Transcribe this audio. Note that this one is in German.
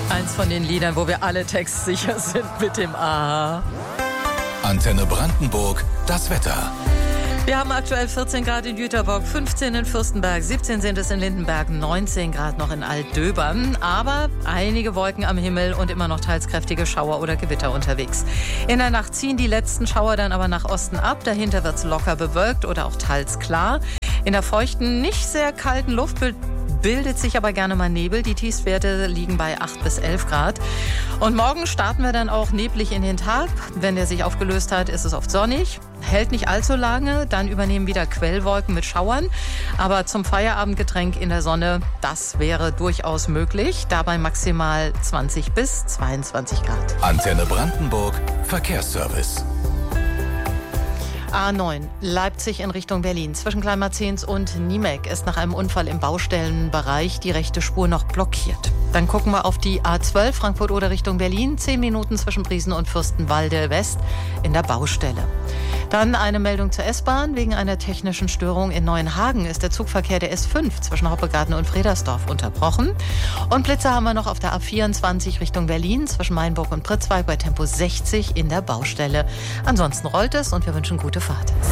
Eins von den Liedern, wo wir alle textsicher sind mit dem A. Antenne Brandenburg, das Wetter. Wir haben aktuell 14 Grad in Jüterbock, 15 in Fürstenberg, 17 sind es in Lindenberg, 19 Grad noch in Altdöbern. Aber einige Wolken am Himmel und immer noch teils kräftige Schauer oder Gewitter unterwegs. In der Nacht ziehen die letzten Schauer dann aber nach Osten ab. Dahinter wird es locker bewölkt oder auch teils klar. In der feuchten, nicht sehr kalten Luft bildet sich aber gerne mal Nebel. Die Tiefstwerte liegen bei 8 bis 11 Grad. Und morgen starten wir dann auch neblig in den Tag. Wenn der sich aufgelöst hat, ist es oft sonnig. Hält nicht allzu lange, dann übernehmen wieder Quellwolken mit Schauern. Aber zum Feierabendgetränk in der Sonne, das wäre durchaus möglich. Dabei maximal 20 bis 22 Grad. Antenne Brandenburg, Verkehrsservice. A9, Leipzig in Richtung Berlin. Zwischen Kleinmarzens und Niemek ist nach einem Unfall im Baustellenbereich die rechte Spur noch blockiert. Dann gucken wir auf die A12, Frankfurt-Oder Richtung Berlin. 10 Minuten zwischen Briesen und Fürstenwalde West in der Baustelle. Dann eine Meldung zur S-Bahn. Wegen einer technischen Störung in Neuenhagen ist der Zugverkehr der S5 zwischen Hoppegarten und Fredersdorf unterbrochen. Und Blitze haben wir noch auf der A24 Richtung Berlin zwischen Mainburg und Pritzwalk bei Tempo 60 in der Baustelle. Ansonsten rollt es und wir wünschen gute Fahrt.